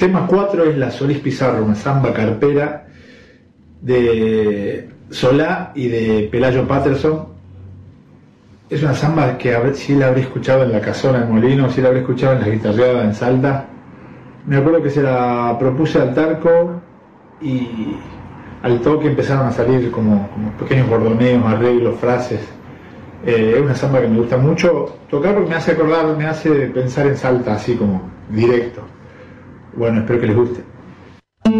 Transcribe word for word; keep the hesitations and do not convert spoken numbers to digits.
tema cuatro es La Solís Pizarro, una samba carpera de Solá y de Pelayo Patterson. Es una samba que a ver si la habré escuchado en la casona de Molino, si la habré escuchado en la guitarreada en Salta. Me acuerdo que se la propuse al Tarco y al toque empezaron a salir como, como pequeños bordoneos, arreglos, frases. Eh, es una samba que me gusta mucho tocar porque me hace acordar, me hace pensar en Salta así como directo. Bueno, espero que les guste.